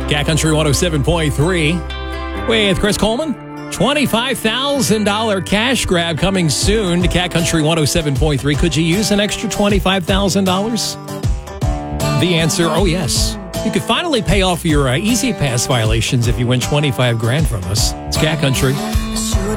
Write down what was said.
Cat Country 107.3 with Chris Coleman. $25,000 cash grab coming soon to Cat Country 107.3. Could you use an extra $25,000? The answer, oh yes. You could finally pay off your Easy Pass violations if you win $25,000 from us. It's Cat Country.